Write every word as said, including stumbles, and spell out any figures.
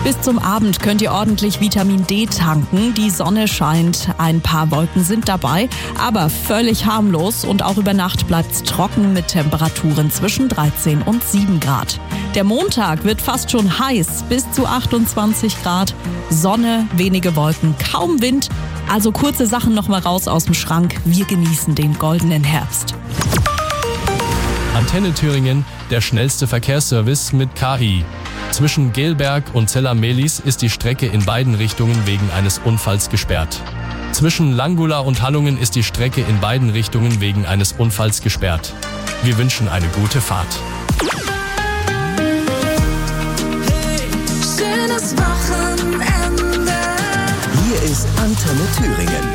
Bis zum Abend könnt ihr ordentlich Vitamin D tanken. Die Sonne scheint, ein paar Wolken sind dabei, aber völlig harmlos und auch über Nacht bleibt's trocken mit Temperaturen zwischen dreizehn und sieben Grad. Der Montag wird fast schon heiß, bis zu achtundzwanzig Grad. Sonne, wenige Wolken, kaum Wind. Also kurze Sachen noch mal raus aus dem Schrank. Wir genießen den goldenen Herbst. Antenne Thüringen, der schnellste Verkehrsservice mit K I. Zwischen Gelberg und Zella-Mehlis ist die Strecke in beiden Richtungen wegen eines Unfalls gesperrt. Zwischen Langula und Hallungen ist die Strecke in beiden Richtungen wegen eines Unfalls gesperrt. Wir wünschen eine gute Fahrt. Hey, schönes Wochenende. Hier ist Antenne Thüringen.